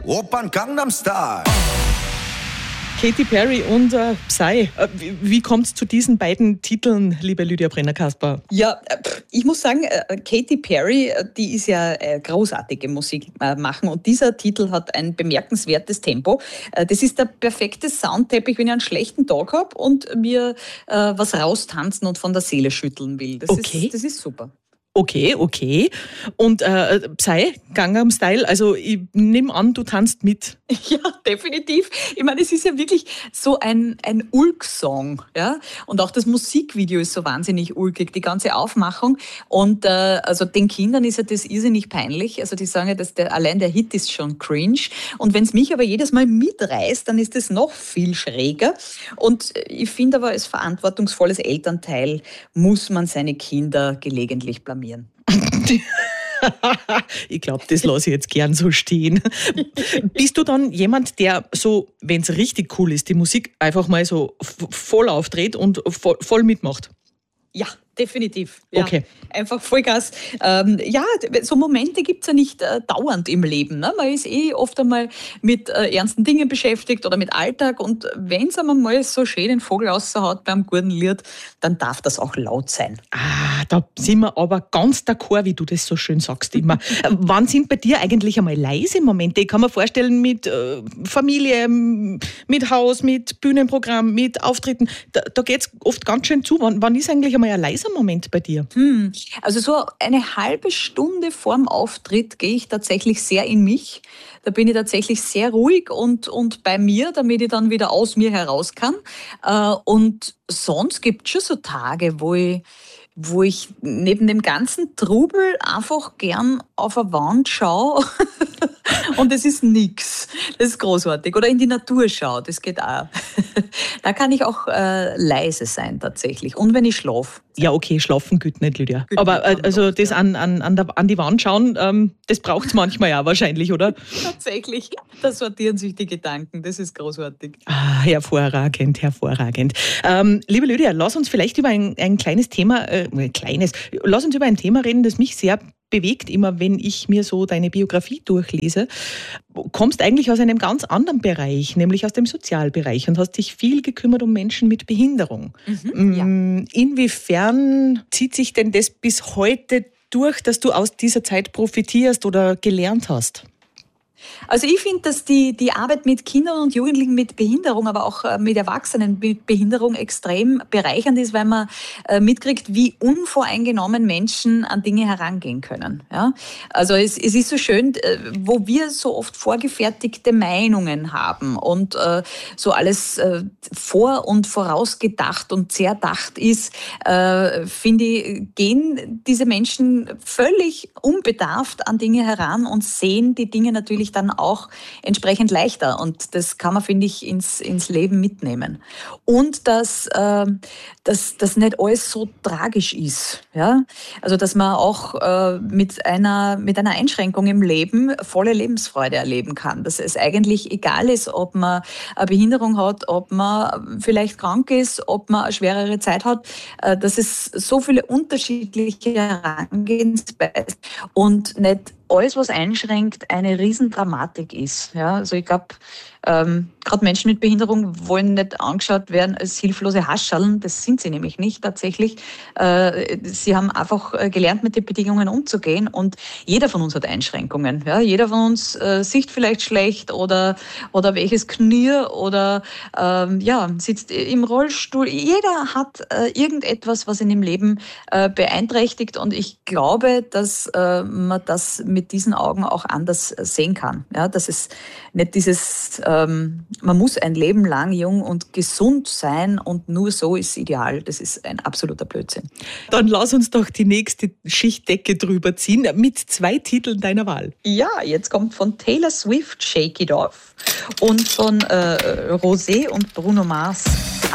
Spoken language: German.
Opern Gangnam Style. Katy Perry und Psy. Wie kommt es zu diesen beiden Titeln, liebe Lydia Brenner-Kasper? Ja, ich muss sagen, Katy Perry, die ist ja großartige Musik machen und dieser Titel hat ein bemerkenswertes Tempo. Das ist der perfekte Soundteppich, wenn ich einen schlechten Tag habe und mir was raustanzen und von der Seele schütteln will. Das ist super. Okay. Und Psy, Gangnam Style, also ich nehme an, du tanzt mit. Ja, definitiv. Ich meine, es ist ja wirklich so ein Ulk-Song. Ja? Und auch das Musikvideo ist so wahnsinnig ulkig, die ganze Aufmachung. Und also den Kindern ist ja das irrsinnig peinlich. Also die sagen ja, dass allein der Hit ist schon cringe. Und wenn es mich aber jedes Mal mitreißt, dann ist es noch viel schräger. Und ich finde aber, als verantwortungsvolles Elternteil muss man seine Kinder gelegentlich blamieren. Ich glaube, das lasse ich jetzt gern so stehen. Bist du dann jemand, der so, wenn es richtig cool ist, die Musik einfach mal so voll aufdreht und voll mitmacht? Ja, definitiv. Ja. Okay. Einfach Vollgas. Ja, so Momente gibt es ja nicht dauernd im Leben. Ne? Man ist oft einmal mit ernsten Dingen beschäftigt oder mit Alltag. Und wenn es einmal so schön den Vogel raushaut beim guten Lied, dann darf das auch laut sein. Da sind wir aber ganz d'accord, wie du das so schön sagst immer. Wann sind bei dir eigentlich einmal leise Momente? Ich kann mir vorstellen, mit Familie, mit Haus, mit Bühnenprogramm, mit Auftritten, da geht es oft ganz schön zu. Wann ist eigentlich einmal ein leiser Moment bei dir? Also so eine halbe Stunde vorm Auftritt gehe ich tatsächlich sehr in mich. Da bin ich tatsächlich sehr ruhig und bei mir, damit ich dann wieder aus mir heraus kann. Und sonst gibt es schon so Tage, wo ich neben dem ganzen Trubel einfach gern auf eine Wand schaue und es ist nix. Das ist großartig. Oder in die Natur schaue, das geht auch. Da kann ich auch leise sein tatsächlich. Und wenn ich schlafe. Ja, okay, schlafen geht nicht, Lydia. Aber also das an die Wand schauen, das braucht es manchmal ja wahrscheinlich, oder? Tatsächlich, da sortieren sich die Gedanken, das ist großartig. Hervorragend. Liebe Lydia, lass uns vielleicht über ein kleines Thema, lass uns über ein Thema reden, das mich sehr bewegt, immer wenn ich mir so deine Biografie durchlese. Du kommst eigentlich aus einem ganz anderen Bereich, nämlich aus dem Sozialbereich und hast dich viel gekümmert um Menschen mit Behinderung. Ja. Inwiefern zieht sich denn das bis heute durch, dass du aus dieser Zeit profitierst oder gelernt hast? Also ich finde, dass die Arbeit mit Kindern und Jugendlichen mit Behinderung, aber auch mit Erwachsenen mit Behinderung extrem bereichernd ist, weil man mitkriegt, wie unvoreingenommen Menschen an Dinge herangehen können. Ja? Also es ist so schön, wo wir so oft vorgefertigte Meinungen haben und so alles vor- und vorausgedacht und zerdacht ist, finde ich, gehen diese Menschen völlig unbedarft an Dinge heran und sehen die Dinge natürlich dann auch entsprechend leichter. Und das kann man, finde ich, ins Leben mitnehmen. Und dass nicht alles so tragisch ist. Ja? Also dass man auch mit einer Einschränkung im Leben volle Lebensfreude erleben kann. Dass es eigentlich egal ist, ob man eine Behinderung hat, ob man vielleicht krank ist, ob man eine schwerere Zeit hat. Dass es so viele unterschiedliche Herangehensweisen und nicht alles, was einschränkt, eine Riesendramatik ist. Ja, also ich glaube, gerade Menschen mit Behinderung wollen nicht angeschaut werden als hilflose Hascherln. Das sind sie nämlich nicht tatsächlich. Sie haben einfach gelernt, mit den Bedingungen umzugehen und jeder von uns hat Einschränkungen. Ja, jeder von uns sieht vielleicht schlecht oder welches Knie oder sitzt im Rollstuhl. Jeder hat irgendetwas, was ihn im Leben beeinträchtigt und ich glaube, dass man das mit diesen Augen auch anders sehen kann. Ja, dass es nicht dieses, man muss ein Leben lang jung und gesund sein und nur so ist ideal. Das ist ein absoluter Blödsinn. Dann lass uns doch die nächste Schichtdecke drüber ziehen mit 2 Titeln deiner Wahl. Ja, jetzt kommt von Taylor Swift Shake It Off und von Rosé und Bruno Mars